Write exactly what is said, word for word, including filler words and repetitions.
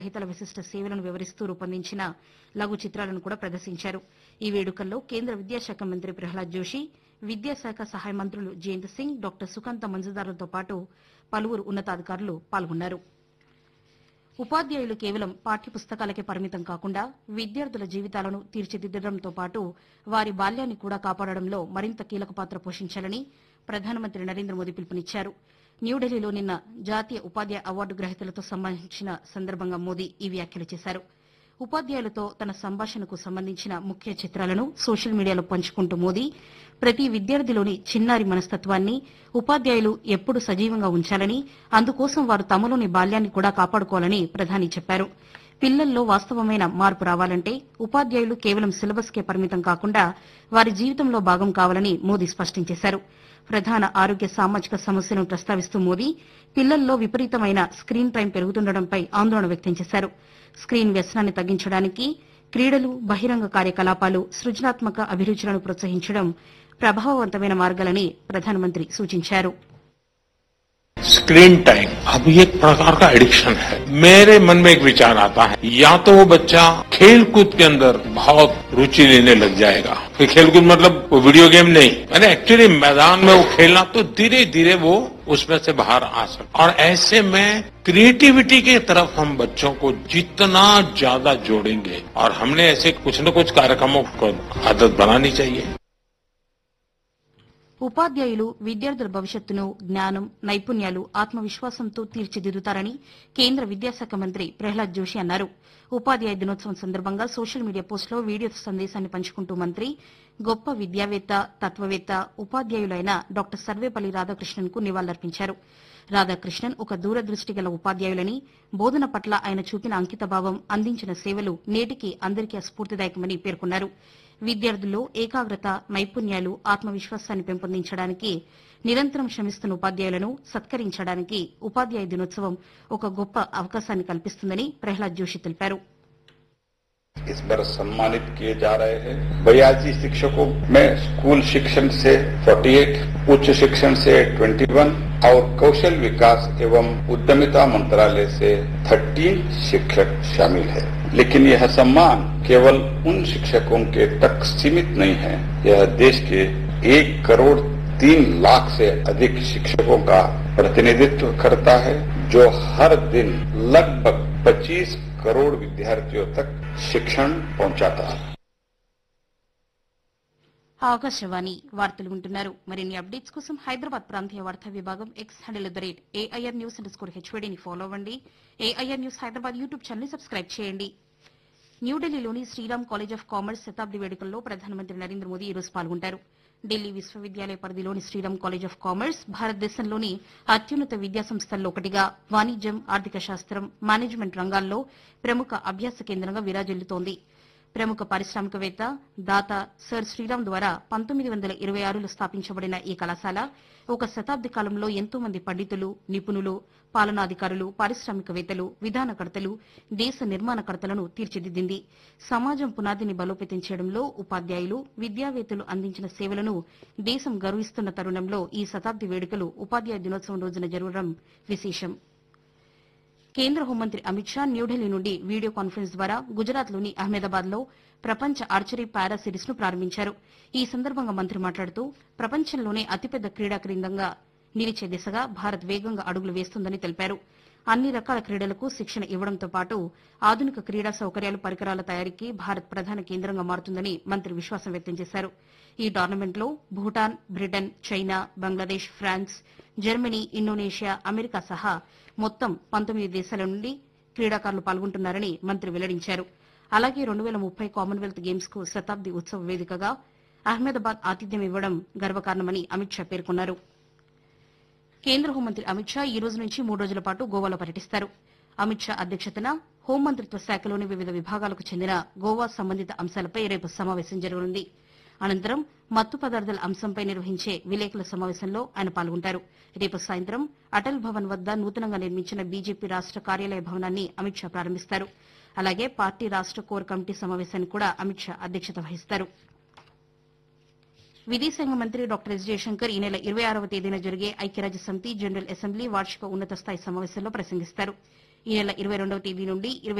రహితల విశిష్ట సేవలను వివరిస్తూ రూపొందించిన లఘు చిత్రాలను కూడా ప్రదర్శించారు. ఈ వేడుకల్లో కేంద్ర విద్యాశాఖ మంత్రి ప్రహ్లాద్ జోషి, విద్యాశాఖ సహాయ మంత్రులు జయంత్ సింగ్, డాక్టర్ సుకాంత మంజుదార్లతో పాటు పలువురు ఉన్నతాధికారులు పాల్గొన్నారు. ఉపాధ్యాయులు కేవలం పాఠ్యపుస్తకాలకే పరిమితం కాకుండా విద్యార్థుల జీవితాలను తీర్చిదిద్దడంతో పాటు వారి బాల్యాన్ని కూడా కాపాడడంలో మరింత కీలక పాత్ర పోషించాలని ప్రధానమంత్రి నరేంద్ర మోదీ పిలుపునిచ్చారు. న్యూఢిల్లీలో నిన్న జాతీయ ఉపాధ్యాయ అవార్డు గ్రహీతలతో సంభాషించిన సందర్భంగా మోదీ ఈ వ్యాఖ్యలు చేశారు. ఉపాధ్యాయులతో తన సంభాషణకు సంబంధించిన ముఖ్య చిత్రాలను సోషల్ మీడియాలో పంచుకుంటూ మోదీ ప్రతి విద్యార్థిలోని చిన్నారి మనస్తత్వాన్ని ఉపాధ్యాయులు ఎప్పుడూ సజీవంగా ఉంచాలని, అందుకోసం వారు తమలోని బాల్యాన్ని కూడా కాపాడుకోవాలని ప్రధాని చెప్పారు. పిల్లల్లో వాస్తవమైన మార్పు రావాలంటే ఉపాధ్యాయులు కేవలం సిలబస్కే పరిమితం కాకుండా వారి జీవితంలో భాగం కావాలని మోదీ స్పష్టం చేశారు. ప్రధాన ఆరోగ్య సామాజిక సమస్యలను ప్రస్తావిస్తూ మోదీ పిల్లల్లో విపరీతమైన స్క్రీన్ టైం పెరుగుతుండటంపై ఆందోళన వ్యక్తం చేశారు. స్క్రీన్ వ్యసనాన్ని తగ్గించడానికి క్రీడలు, బహిరంగ కార్యకలాపాలు, సృజనాత్మక అభిరుచులను ప్రోత్సహించడం ప్రభావవంతమైన మార్గాలని ప్రధానమంత్రి సూచించారు. स्क्रीन टाइम अब ये एक प्रकार का एडिक्शन है. मेरे मन में एक विचार आता है, या तो वो बच्चा खेल कूद के अंदर बहुत रुचि लेने लग जाएगा. खेल कूद मतलब वो वीडियो गेम नहीं, मैंने एक्चुअली मैदान में वो खेलना, तो धीरे धीरे वो उसमें से बाहर आ सकता. और ऐसे में क्रिएटिविटी की तरफ हम बच्चों को जितना ज्यादा जोड़ेंगे, और हमने ऐसे कुछ न कुछ कार्यक्रमों को आदत बनानी चाहिए. ఉపాధ్యాయులు విద్యార్థుల భవిష్యత్తును జ్ఞానం, నైపుణ్యాలు, ఆత్మవిశ్వాసంతో తీర్చిదిద్దుతారని కేంద్ర విద్యాశాఖ మంత్రి ప్రహ్లాద్ జోషి అన్నారు. ఉపాధ్యాయ దినోత్సవం సందర్భంగా సోషల్ మీడియా పోస్టులో వీడియో సందేశాన్ని పంచుకుంటూ మంత్రి గొప్ప విద్యావేత్త, తత్వవేత్త, ఉపాధ్యాయులైన డాక్టర్ సర్వేపల్లి రాధాకృష్ణన్ కు నివాళులర్పించారు. రాధాకృష్ణన్ ఒక దూరదృష్టి గల ఉపాధ్యాయులని, బోధన పట్ల ఆయన చూపిన అంకితభావం, అందించిన సేవలు నేటికి అందరికీ స్ఫూర్తిదాయకమని పేర్కొన్నారు. విద్యార్థుల్లో ఏకాగ్రత, నైపుణ్యాలు, ఆత్మవిశ్వాసాన్ని పెంపొందించడానికి నిరంతరం శ్రమిస్తున్న ఉపాధ్యాయులను సత్కరించడానికి ఉపాధ్యాయ దినోత్సవం ఒక గొప్ప అవకాశాన్ని కల్పిస్తుందని ప్రహ్లాద్ జోషి తెలిపారు. इस बार सम्मानित किए जा रहे हैं बयासी शिक्षकों में स्कूल शिक्षण से अड़तालीस, उच्च शिक्षण से इक्कीस और कौशल विकास एवं उद्यमिता मंत्रालय से तेरह शिक्षक शामिल है. लेकिन यह सम्मान केवल उन शिक्षकों के तक सीमित नहीं है. यह देश के एक करोड़ तीन लाख से अधिक शिक्षकों का प्रतिनिधित्व करता है, जो हर दिन लगभग पच्चीस करोड़ विद्यार्थियों तक शिक्षण पहुंचाता है. ఆకాశవాణి వార్తలు వింటున్నారు. మరిన్ని అప్డేట్స్ కోసం హైదరాబాద్ ప్రాంతీయ వార్తా విభాగం X handle the rate AIR news under score హెచ్వైడీని follow అవ్వండి. AIR news Hyderabad YouTube channel ని సబ్స్క్రైబ్ చేయండి. న్యూఢిల్లీలోని శ్రీరామ్ కాలేజ్ ఆఫ్ కామర్స్ శతాబ్ది వేడుకల్లో ప్రధానమంత్రి నరేంద్ర మోదీ ఈ రోజు పాల్గొంటారు. ఢిల్లీ విశ్వవిద్యాలయ పరిధిలోని శ్రీరామ్ కాలేజ్ ఆఫ్ కామర్స్ భారతదేశంలోని అత్యున్నత విద్యా సంస్థల్లో ఒకటిగా వాణిజ్యం, ఆర్థిక శాస్త్రం, మేనేజ్మెంట్ రంగాల్లో ప్రముఖ అభ్యాస కేంద్రంగా విరాజిల్లుతోంది. ప్రముఖ పారిశ్రామికవేత్త, దాత సర్ శ్రీరామ్ ద్వారా పంతొమ్మిది వందల ఇరవై ఆరులో స్థాపించబడిన ఈ కళాశాల ఒక శతాబ్ది కాలంలో ఎంతో మంది పండితులు, నిపుణులు, పాలనాధికారులు, పారిశ్రామికవేత్తలు, విధానకర్తలు, దేశ నిర్మాణకర్తలను తీర్చిదిద్దింది. సమాజం పునాదిని బలోపేతం చేయడంలో ఉపాధ్యాయులు, విద్యావేత్తలు అందించిన సేవలను దేశం గర్విస్తున్న తరుణంలో ఈ శతాబ్ది వేడుకలు ఉపాధ్యాయ దినోత్సవం రోజున జరగడం విశేషం. కేంద్ర హోంమంత్రి అమిత్ షా న్యూఢిల్లీ నుండి వీడియో కాన్ఫరెన్స్ ద్వారా గుజరాత్లోని అహ్మదాబాద్ లో ప్రపంచ ఆర్చరీ పారా సిరీస్ ను ప్రారంభించారు. ఈ సందర్భంగా మంత్రి మాట్లాడుతూ ప్రపంచంలోనే అతిపెద్ద క్రీడా కేంద్రంగా నిలిచే దిశగా భారత్ వేగంగా అడుగులు వేస్తోందని తెలిపారు. అన్ని రకాల క్రీడలకు శిక్షణ ఇవ్వడంతో పాటు ఆధునిక క్రీడా సౌకర్యాలు, పరికరాల తయారీకి భారత్ ప్రధాన కేంద్రంగా మారుతుందని మంత్రి విశ్వాసం వ్యక్తం చేశారు. ఈ టోర్నమెంట్లో Bhutan, Britain, China, Bangladesh, France, Germany, Indonesia, America సహా మొత్తం పంతొమ్మిది దేశాల నుండి క్రీడాకారులు పాల్గొంటున్నారని మంత్రి వెల్లడించారు. అలాగే రెండు వేల ముప్పై కామన్వెల్త్ గేమ్స్ కు శతాబ్ది ఉత్సవ వేదికగా అహ్మదాబాద్ ఆతిథ్యం ఇవ్వడం గర్వకారణమని అమిత్ షా పేర్కొన్నారు. కేంద్ర హోంమంత్రి అమిత్ షా ఈ రోజు నుంచి మూడు రోజుల పాటు గోవాలో పర్యటిస్తారు. అమిత్ షా అధ్యక్షతన హోంమంత్రిత్వ శాఖలోని వివిధ విభాగాలకు చెందిన గోవా సంబంధిత అంశాలపై రేపు సమావేశం జరగనుంది. అనంతరం మత్తు పదార్థాల అంశంపై నిర్వహించే విలేకరుల సమావేశంలో ఆయన పాల్గొంటారు. రేపు సాయంత్రం అటల్ భవన్ వద్ద నూతనంగా నిర్మించిన బీజేపీ రాష్ట కార్యాలయ భవనాన్ని అమిత్ షా ప్రారంభిస్తారు. అలాగే పార్టీ రాష్ట కోర్ కమిటీ సమావేశానికి కూడా అమిత్ షా అధ్యక్షత వహిస్తారు. విదేశాంగ మంత్రి డాక్టర్ ఎస్ జయశంకర్ ఈ నెల ఇరవై ఆరవ తేదీన జరిగే ఐక్యరాజ్య సమితి జనరల్ అసెంబ్లీ వార్షిక ఉన్నత స్థాయి సమావేశంలో ప్రసంగిస్తారు. ఈ నెల ఇరవై రెండవ తేదీ నుండి